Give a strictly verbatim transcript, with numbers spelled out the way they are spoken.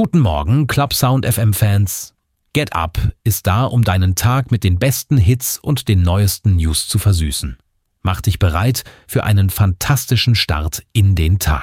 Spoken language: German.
Guten Morgen, Club Sound F M-Fans. Get Up ist da, um deinen Tag mit den besten Hits und den neuesten News zu versüßen. Mach dich bereit für einen fantastischen Start in den Tag.